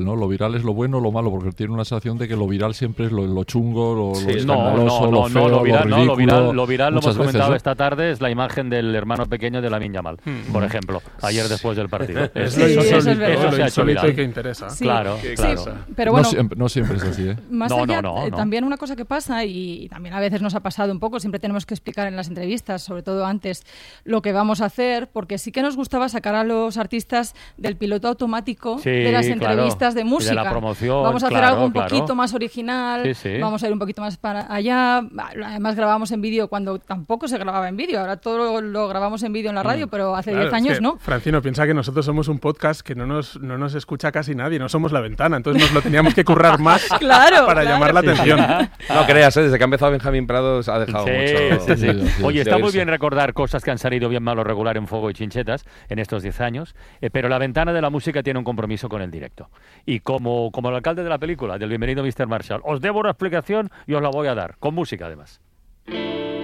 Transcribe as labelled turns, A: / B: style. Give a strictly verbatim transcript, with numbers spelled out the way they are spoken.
A: ¿no? Lo viral es lo bueno o lo malo, porque tiene una sensación de que lo viral siempre es lo, lo chungo, lo,
B: Sí,
A: lo
B: no,
A: escandaloso,
B: no, no,
A: lo
B: no,
A: feo,
B: lo viral,
A: lo
B: no,
A: ridículo.
B: lo viral, lo viral lo hemos
A: muchas veces,
B: comentado
A: ¿no?
B: esta tarde, es la imagen del hermano pequeño de Lamine Yamal,
C: Hmm.
B: por ejemplo, ayer después del partido.
C: Es
D: Sí,
C: lo
D: eso es
C: insólito,
D: verdad.
C: es lo
B: se ha hecho
C: insólito
B: viral.
C: y que interesa.
D: Sí.
B: Claro,
C: Sí,
B: claro.
C: sí.
D: Pero
A: no,
D: bueno,
A: siempre, no siempre es así, ¿eh?
D: más
B: No,
D: allá,
B: no, no,
D: eh,
B: no.
D: también una cosa que pasa, y también a veces nos ha pasado un poco, siempre tenemos que explicar en las entrevistas, sobre todo antes, lo que vamos a hacer, porque sí que nos gustaba sacar a los artistas del piloto automático
B: Sí,
D: de las
B: claro.
D: entrevistas de
B: Y de
D: música.
B: la promoción,
D: vamos a hacer
B: claro,
D: algo un
B: claro.
D: poquito más original,
B: Sí, sí.
D: vamos a ir un poquito más para allá. Además grabamos en vídeo cuando tampoco se grababa en vídeo, ahora todo lo grabamos en vídeo en la radio, pero hace
C: Claro,
D: diez
C: es
D: años
C: que,
D: no.
C: Francino, piensa que nosotros somos un podcast que no nos, no nos escucha casi nadie, no somos La Ventana, entonces nos lo teníamos que currar más
D: Claro,
C: para
D: claro.
C: llamar la
B: Sí,
C: atención.
E: No creas, ¿eh? Desde que ha empezado Benjamín Prados ha dejado
B: Sí,
E: mucho.
B: sí, sí.
A: Sí, sí,
B: Oye,
A: sí,
B: está
E: de
B: muy
E: oírse.
B: bien recordar cosas que han salido bien, mal o regular en Fuego y Chinchetas en estos diez años, eh, pero la Ventana de la Música tiene un compromiso con el directo. Y como, como el alcalde de la película, del Bienvenido mister Marshall, os debo una explicación y os la voy a dar, con música además.